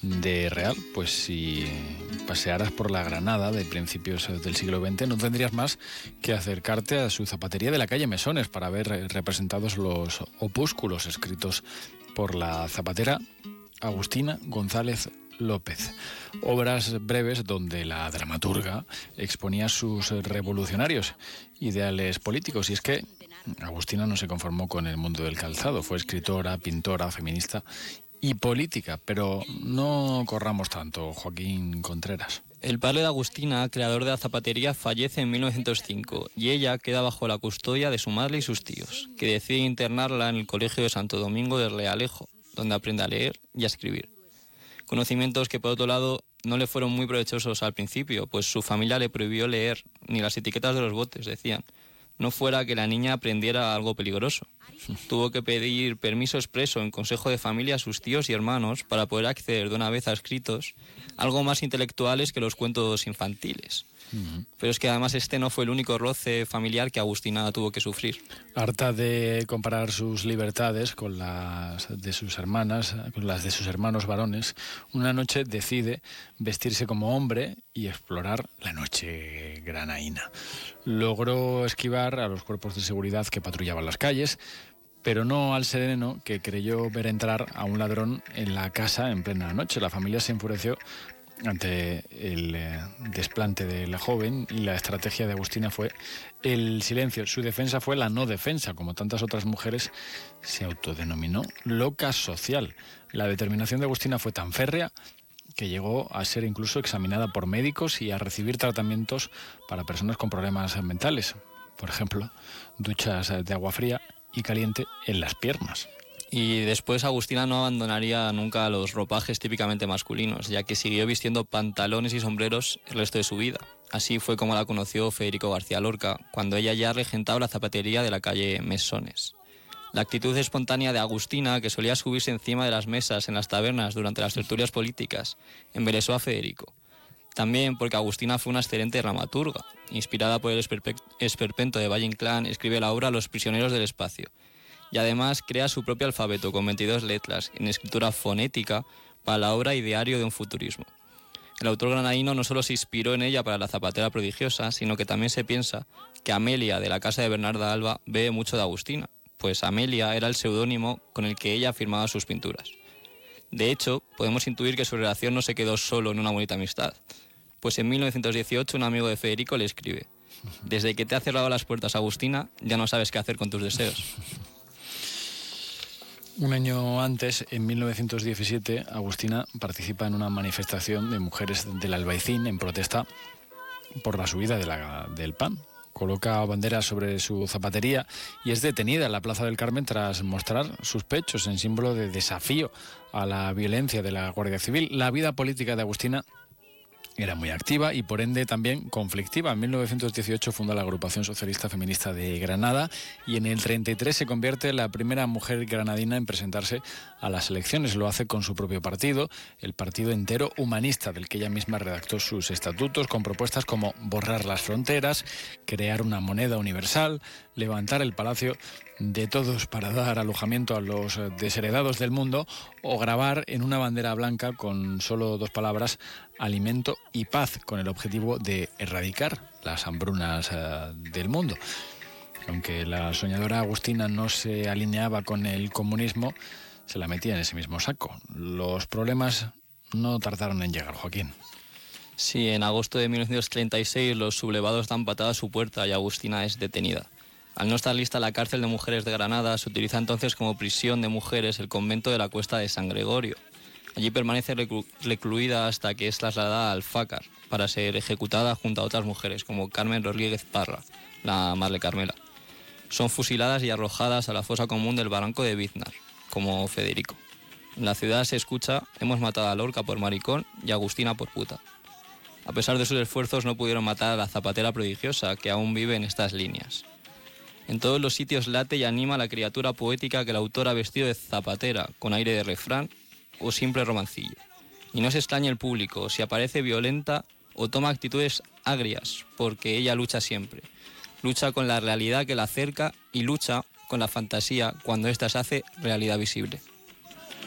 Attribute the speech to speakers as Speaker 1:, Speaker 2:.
Speaker 1: de real. Pues si pasearas por la Granada de principios del siglo XX, no tendrías más que acercarte a su zapatería de la calle Mesones para ver representados los opúsculos escritos por la zapatera Agustina González López. Obras breves donde la dramaturga exponía sus revolucionarios ideales políticos. Y es que Agustina no se conformó con el mundo del calzado, fue escritora, pintora, feminista y política, pero no corramos tanto, Joaquín Contreras.
Speaker 2: El padre de Agustina, creador de la zapatería, fallece en 1905 y ella queda bajo la custodia de su madre y sus tíos, que deciden internarla en el Colegio de Santo Domingo de Realejo, donde aprende a leer y a escribir. Conocimientos que, por otro lado, no le fueron muy provechosos al principio, pues su familia le prohibió leer ni las etiquetas de los botes, decían. No fuera que la niña aprendiera algo peligroso. Tuvo que pedir permiso expreso en consejo de familia a sus tíos y hermanos para poder acceder de una vez a escritos algo más intelectuales que los cuentos infantiles. Pero es que además este no fue el único roce familiar que Agustina tuvo que sufrir.
Speaker 1: Harta de comparar sus libertades con las de sus hermanas, con las de sus hermanos varones, una noche decide vestirse como hombre y explorar la noche granaína. Logró esquivar a los cuerpos de seguridad que patrullaban las calles, pero no al sereno que creyó ver entrar a un ladrón en la casa en plena noche. La familia se enfureció ante el desplante de la joven y la estrategia de Agustina fue el silencio. Su defensa fue la no defensa. Como tantas otras mujeres, se autodenominó loca social. La determinación de Agustina fue tan férrea que llegó a ser incluso examinada por médicos y a recibir tratamientos para personas con problemas mentales. Por ejemplo, duchas de agua fría y caliente en las piernas.
Speaker 2: Y después Agustina no abandonaría nunca los ropajes típicamente masculinos, ya que siguió vistiendo pantalones y sombreros el resto de su vida. Así fue como la conoció Federico García Lorca, cuando ella ya regentaba la zapatería de la calle Mesones. La actitud espontánea de Agustina, que solía subirse encima de las mesas en las tabernas durante las tertulias políticas, embelesó a Federico. También porque Agustina fue una excelente dramaturga. Inspirada por el esperpento de Valle Inclán, escribe la obra Los prisioneros del espacio. Y además crea su propio alfabeto con 22 letras en escritura fonética para la obra Ideario de un futurismo. El autor granadino no solo se inspiró en ella para la zapatera prodigiosa, sino que también se piensa que Amelia, de la casa de Bernarda Alba, bebe mucho de Agustina, pues Amelia era el seudónimo con el que ella firmaba sus pinturas. De hecho, podemos intuir que su relación no se quedó solo en una bonita amistad, pues en 1918 un amigo de Federico le escribe: «Desde que te ha cerrado las puertas Agustina, ya no sabes qué hacer con tus deseos».
Speaker 1: Un año antes, en 1917, Agustina participa en una manifestación de mujeres del Albaicín en protesta por la subida del pan. Coloca banderas sobre su zapatería y es detenida en la Plaza del Carmen tras mostrar sus pechos en símbolo de desafío a la violencia de la Guardia Civil. La vida política de Agustina era muy activa y por ende también conflictiva. En 1918 funda la Agrupación Socialista Feminista de Granada y en el 33 se convierte en la primera mujer granadina en presentarse a las elecciones. Lo hace con su propio partido, el Partido Entero Humanista, del que ella misma redactó sus estatutos, con propuestas como borrar las fronteras, crear una moneda universal, levantar el Palacio de Todos para dar alojamiento a los desheredados del mundo o grabar en una bandera blanca con solo 2 palabras: alimento y paz, con el objetivo de erradicar las hambrunas del mundo. Aunque la soñadora Agustina no se alineaba con el comunismo, se la metía en ese mismo saco. Los problemas no tardaron en llegar, Joaquín.
Speaker 2: Sí, en agosto de 1936 los sublevados dan patada a su puerta y Agustina es detenida. Al no estar lista la cárcel de mujeres de Granada, se utiliza entonces como prisión de mujeres el convento de la Cuesta de San Gregorio. Allí permanece recluida hasta que es trasladada al Alfácar para ser ejecutada junto a otras mujeres, como Carmen Rodríguez Parra, la madre Carmela. Son fusiladas y arrojadas a la fosa común del barranco de Biznar, como Federico. En la ciudad se escucha: hemos matado a Lorca por maricón y a Agustina por puta. A pesar de sus esfuerzos no pudieron matar a la zapatera prodigiosa, que aún vive en estas líneas. En todos los sitios late y anima a la criatura poética que la autora ha vestido de zapatera, con aire de refrán o simple romancillo. Y no se extraña el público si aparece violenta o toma actitudes agrias, porque ella lucha siempre. Lucha con la realidad que la acerca y lucha con la fantasía cuando ésta se hace realidad visible.